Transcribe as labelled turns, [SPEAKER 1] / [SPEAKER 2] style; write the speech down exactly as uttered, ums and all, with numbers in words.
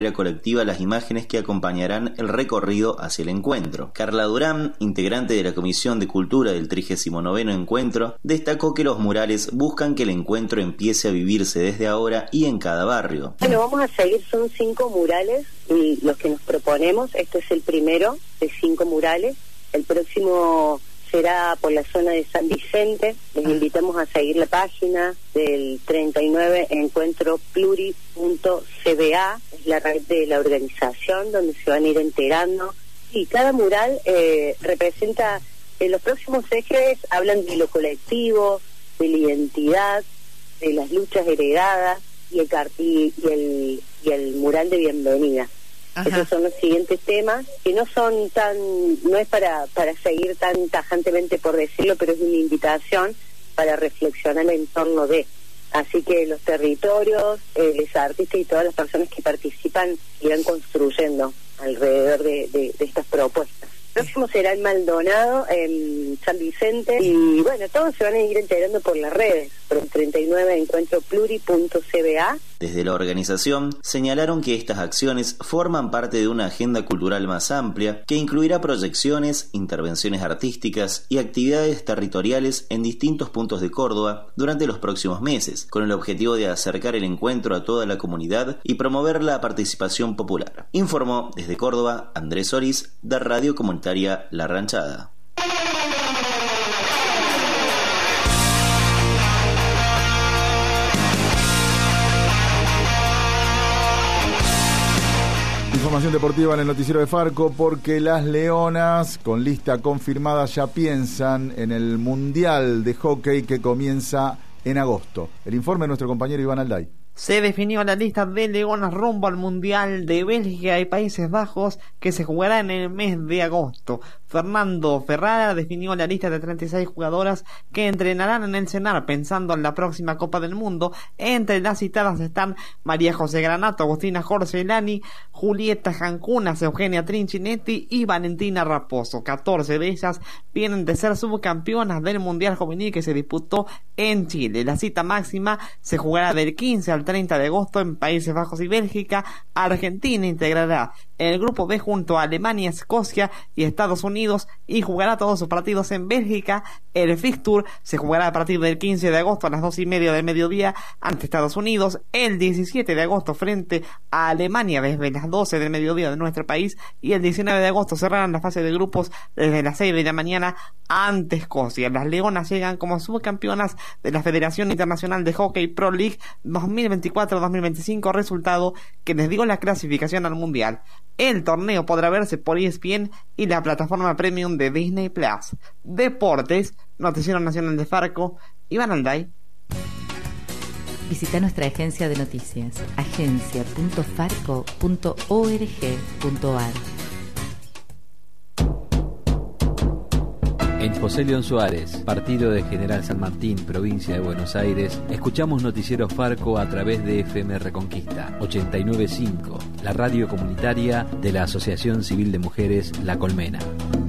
[SPEAKER 1] colectiva las imágenes que acompañarán el recorrido hacia el encuentro. Carla Durán, integrante de la Comisión de Cultura del trigésimo noveno Encuentro, destacó que los murales buscan que el encuentro empiece a vivirse desde ahora y en cada barrio.
[SPEAKER 2] Bueno, vamos a seguir, son cinco murales y los que nos proponemos, este es el primero de cinco murales, el próximo será por la zona de San Vicente. Les invitamos a seguir la página del treinta y nueve encuentro pluri punto c b a, es la red de la organización donde se van a ir enterando. Y cada mural eh, representa, en los próximos ejes hablan de lo colectivo, de la identidad, de las luchas heredadas y el, y, y el, y el mural de bienvenida. Ajá. Esos son los siguientes temas, que no son tan, no es para, para seguir tan tajantemente por decirlo, pero es una invitación para reflexionar en torno de. Así que los territorios, eh, los artistas y todas las personas que participan irán construyendo alrededor de, de, de estas propuestas. El próximo será en Maldonado, en San Vicente, y bueno, todos se van a ir enterando por las redes, por el treinta y nueve encuentro pluri punto c b a.
[SPEAKER 1] Desde la organización señalaron que estas acciones forman parte de una agenda cultural más amplia que incluirá proyecciones, intervenciones artísticas y actividades territoriales en distintos puntos de Córdoba durante los próximos meses, con el objetivo de acercar el encuentro a toda la comunidad y promover la participación popular. Informó desde Córdoba Andrés Solís, de Radio Comunitaria La Ranchada.
[SPEAKER 3] Información deportiva en el noticiero de Farco, porque las Leonas, con lista confirmada, ya piensan en el Mundial de Hockey que comienza en agosto. El informe de nuestro compañero Iván Alday.
[SPEAKER 4] Se definió la lista de Leonas rumbo al Mundial de Bélgica y Países Bajos que se jugará en el mes de agosto. Fernando Ferrara definió la lista de treinta y seis jugadoras que entrenarán en el CENAR pensando en la próxima Copa del Mundo. Entre las citadas están María José Granato, Agustina Jorcelani, Julieta Jancunas, Eugenia Trincinetti y Valentina Raposo. catorce de ellas vienen de ser subcampeonas del Mundial Juvenil que se disputó en Chile. La cita máxima se jugará del quince al treinta de agosto en Países Bajos y Bélgica. Argentina integrará el grupo B junto a Alemania, Escocia y Estados Unidos y jugará todos sus partidos en Bélgica. El fixture se jugará a partir del quince de agosto a las dos y media del mediodía ante Estados Unidos, el diecisiete de agosto frente a Alemania desde las doce del mediodía de nuestro país y el diecinueve de agosto cerrarán la fase de grupos desde las seis de la mañana ante Escocia. Las Leonas llegan como subcampeonas de la Federación Internacional de Hockey Pro League dos mil veinticuatro dos mil veinticinco, resultado que les dio la clasificación al Mundial. El torneo podrá verse por E S P N y la plataforma premium de Disney Plus. Deportes, Noticiero Nacional de Farco, Iván Alday.
[SPEAKER 5] Visita nuestra agencia de noticias, agencia punto farco punto org punto ar.
[SPEAKER 6] En José León Suárez, partido de General San Martín, provincia de Buenos Aires, escuchamos Noticiero Farco a través de F M Reconquista ochenta y nueve punto cinco, la radio comunitaria de la Asociación Civil de Mujeres La Colmena.